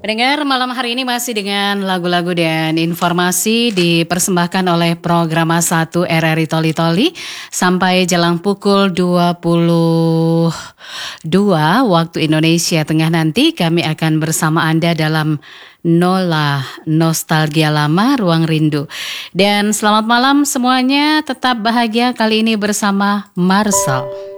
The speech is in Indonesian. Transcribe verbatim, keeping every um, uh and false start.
Pendengar, malam hari ini masih dengan lagu-lagu dan informasi dipersembahkan oleh program satu R R I Toli Toli sampai jelang pukul dua puluh dua waktu Indonesia Tengah nanti kami akan bersama Anda dalam Nola Nostalgia Lama Ruang Rindu. Dan selamat malam semuanya, tetap bahagia kali ini bersama Marsal.